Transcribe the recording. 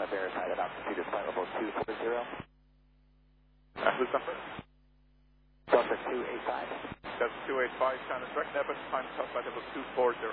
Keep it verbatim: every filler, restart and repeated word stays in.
want to verify that altitude is flight level two four zero. Uh, whose number? Delta two eight five. Delta two eight five, sound is correct. Airbus time top flight level two four zero.